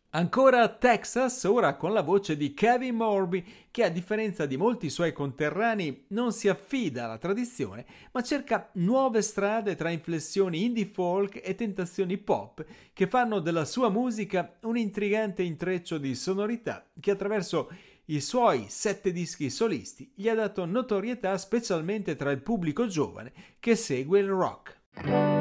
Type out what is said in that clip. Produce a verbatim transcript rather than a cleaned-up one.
Ancora Texas, ora con la voce di Kevin Morby, che a differenza di molti suoi conterranei non si affida alla tradizione, ma cerca nuove strade tra inflessioni indie folk e tentazioni pop, che fanno della sua musica un intrigante intreccio di sonorità che attraverso i suoi sette dischi solisti gli ha dato notorietà specialmente tra il pubblico giovane che segue il rock.